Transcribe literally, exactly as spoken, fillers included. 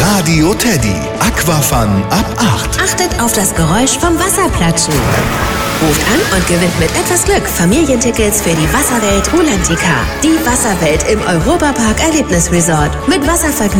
Radio Teddy. Aquafun ab acht. Achtet auf das Geräusch vom Wasserplatschen. Ruft an und gewinnt mit etwas Glück Familientickets für die Wasserwelt Rulantica. Die Wasserwelt im Europapark Erlebnisresort. Mit Wasservergnügen